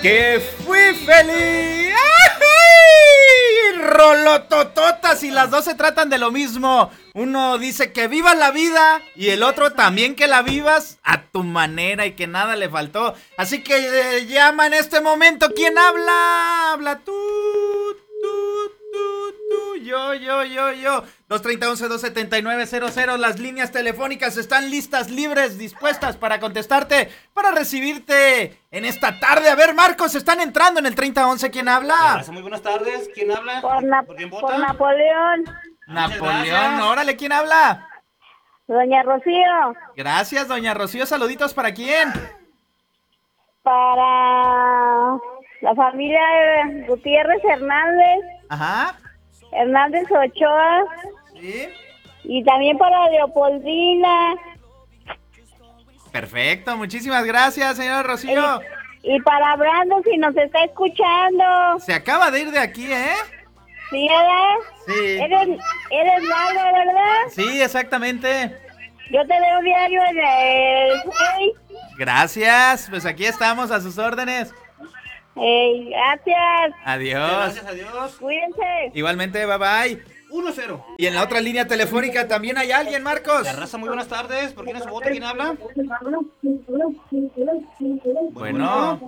que fui feliz. ¡Ay! Rolotototas, y las dos se tratan de lo mismo. Uno dice que viva la vida y el otro también que la vivas a tu manera y que nada le faltó. Así que llama en este momento. ¿Quién habla? Habla tú. Yo. 230-11-279-00. Las líneas telefónicas están listas, libres, dispuestas para contestarte, para recibirte en esta tarde. A ver, Marcos, están entrando en el 3011. ¿Quién habla? Muy buenas tardes. ¿Quién habla? ¿Por Napoleón. Napoleón. Órale, ¿quién habla? Doña Rocío. Gracias, doña Rocío. Saluditos, ¿para quién? Para la familia Gutiérrez Hernández. Ajá. Hernández Ochoa. Sí. Y también para Leopoldina. Perfecto, muchísimas gracias, señora Rocío. Y para Brandon, si nos está escuchando. Se acaba de ir de aquí, ¿eh? ¿Sí, verdad? Sí. Eres Lalo, ¿verdad? Sí, exactamente. Yo te leo diario en el Face. Gracias, pues aquí estamos a sus órdenes. Gracias. Adiós. Gracias, adiós. Cuídense. Igualmente, bye bye. 1-0. Y en la otra línea telefónica también hay alguien, Marcos. La raza, muy buenas tardes. ¿Por quién es su voto? ¿Quién habla? Bueno.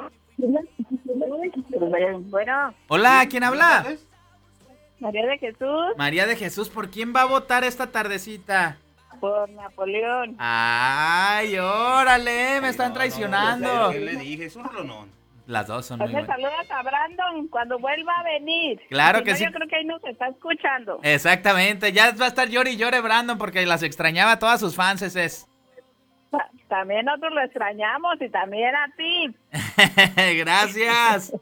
Bueno, Hola, ¿quién habla? María de Jesús. María de Jesús, ¿por quién va a votar esta tardecita? Por Napoleón. Ay, órale, me están traicionando. ¿Qué le dije? Es un rolonón. Las dos son muy Oye, buenas. saludas a Brandon cuando vuelva a venir. Claro Si que no, sí. Yo creo que ahí nos está escuchando. Exactamente, ya va a estar llore y llore Brandon porque las extrañaba a todas sus fans, También nosotros lo extrañamos y también a ti. Gracias.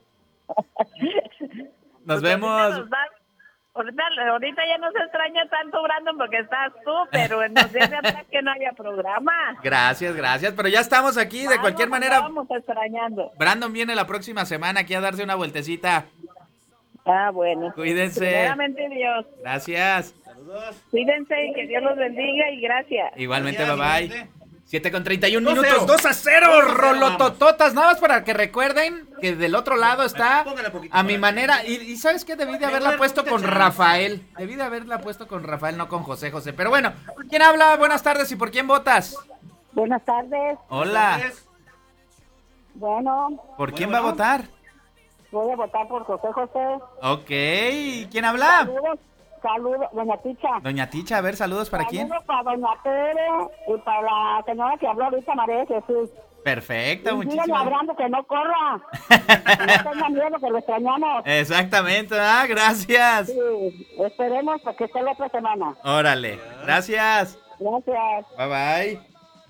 Nos vemos. Ahorita ya no se extraña tanto, Brandon, porque estás tú, pero en los días de atrás que no había programa. Gracias, pero ya estamos aquí, de cualquier manera. Estamos extrañando. Brandon viene la próxima semana aquí a darse una vueltecita. Ah, bueno. Cuídense. Primeramente Dios. Gracias. Saludos. Cuídense y que Dios los bendiga y gracias. Igualmente, Gracias, bye bye. 7:31 2-0. minutos, 2-0, 2-0, rolotototas. Nada más para que recuerden que del otro lado está Póngale poquito a mi para manera. Y ¿sabes qué? Debí de haberla puesto con Rafael. No con José. Pero bueno, ¿quién habla? Buenas tardes, ¿y por quién votas? Buenas tardes. Hola. Bueno, ¿Por quién va a votar? voy a votar por José José. Ok, ¿quién habla? Saludos, doña Ticha. Doña Ticha, a ver, saludos para quién. Saludos para doña Tere y para la señora que habló ahorita, María de Jesús. Perfecto, Y síganle muchísimas hablando que no corra. No tengan miedo, que lo extrañamos. Exactamente, gracias. Sí, esperemos que esté la otra semana. Órale, gracias. Gracias. Bye bye.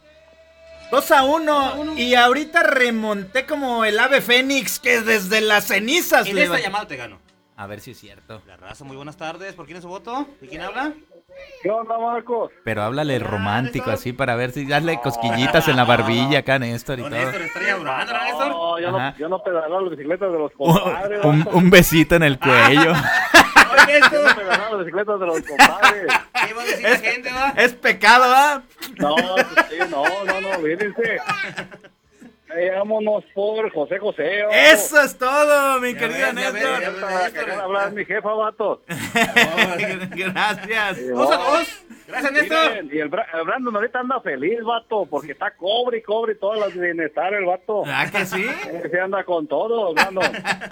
2-1. Y ahorita remonté como el ave fénix que desde las cenizas En esta llamada te gano. A ver si es cierto. La raza, muy buenas tardes. ¿Por quién es su voto? ¿Y quién habla? ¿Qué onda, Marcos? Pero háblale romántico Néstor. así para ver si hazle cosquillitas en la barbilla acá, Néstor, y Don todo. Néstor, estrella brava, ¿no, Néstor? No, Ajá. yo no pedalaba las bicicletas de los compadres. Un besito en el cuello. Oye, Yo Néstor. no pedalaba las bicicletas de los compadres. ¿Qué iba a decir la gente, va? Es pecado, ¿va? No, sí, no, olvídense. Vámonos por José José. vato. Eso es todo, mi Ya querida ves, ya ves, Néstor. ya ves. Para que no hablar mi jefa, vato. Gracias. 2-2. Gracias, Néstor. Miren, y el Brandon ahorita anda feliz, vato, porque está cobre y cobre todas las bienestar el vato. ¿Ah, que sí? Se anda con todo, Brandon.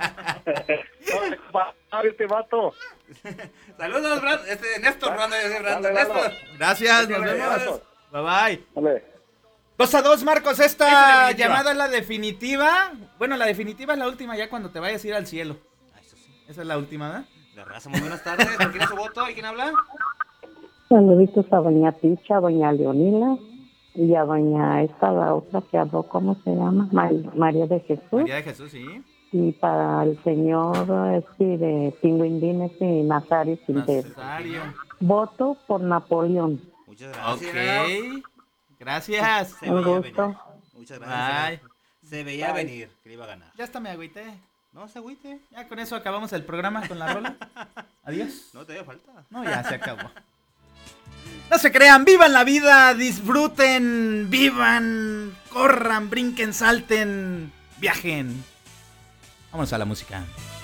Este vato. Saludos, Néstor, Brandon, Dale, Néstor. Gracias, nos Dale, vemos. Bye bye. Dale. 2-2, Marcos, Esa es esta la definitiva. llamada es la definitiva. Bueno, la definitiva es la última ya cuando te vayas a ir al cielo. Esa es la última, ¿verdad? La raza, muy buenas tardes. ¿Por quién es su voto? ¿Y quién habla? Saluditos a doña Ticha, a doña Leonila y a doña la otra que habló, ¿cómo se llama? María de Jesús. María de Jesús, sí. Y para el señor de Tinguindines y Nazario Quintero. Nazario. Voto por Napoleón. Muchas gracias. Ok. Gracias. Se Un veía gusto. venir. Muchas gracias. Bye. Se veía venir que le iba a ganar. Ya hasta me agüité. No se agüite. Ya con eso acabamos el programa con la rola. Adiós. No te dio falta. No, ya se acabó. No se crean, vivan la vida, disfruten, vivan, corran, brinquen, salten, viajen. Vámonos a la música.